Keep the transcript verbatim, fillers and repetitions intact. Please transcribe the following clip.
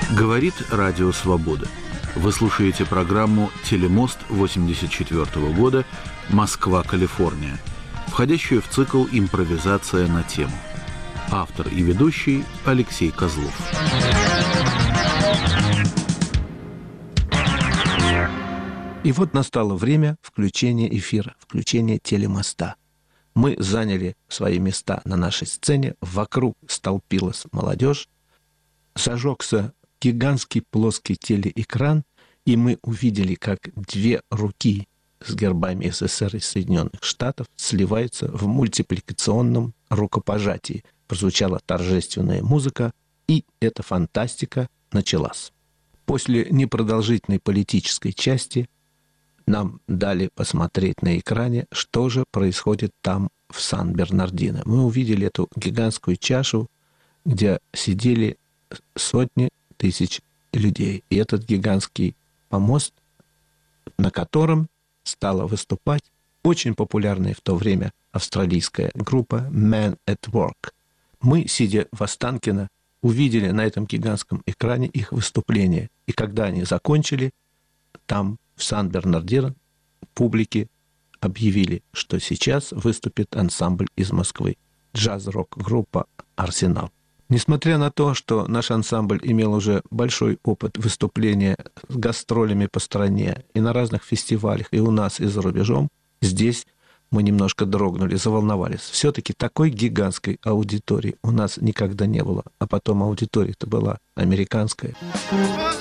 Говорит Радио Свобода. Вы слушаете программу «Телемост» восемьдесят четвёртого года «Москва, Калифорния», входящую в цикл «Импровизация на тему». Автор и ведущий Алексей Козлов. И вот настало время включения эфира, включения телемоста. Мы заняли свои места на нашей сцене, вокруг столпилась молодежь, зажегся гигантский плоский телеэкран, и мы увидели, как две руки с гербами СССР и Соединенных Штатов сливаются в мультипликационном рукопожатии. Прозвучала торжественная музыка, и эта фантастика началась. После непродолжительной политической части нам дали посмотреть на экране, что же происходит там в Сан-Бернардино. Мы увидели эту гигантскую чашу, где сидели сотни тысяч людей. И этот гигантский помост, на котором стала выступать очень популярная в то время австралийская группа Man at Work. Мы, сидя в Останкино, увидели на этом гигантском экране их выступление. И когда они закончили, там, в Сан-Бернардино, публике объявили, что сейчас выступит ансамбль из Москвы, джаз-рок-группа «Арсенал». Несмотря на то, что наш ансамбль имел уже большой опыт выступления с гастролями по стране и на разных фестивалях, и у нас, и за рубежом, здесь мы немножко дрогнули, заволновались. Все-таки такой гигантской аудитории у нас никогда не было. А потом аудитория-то была американская.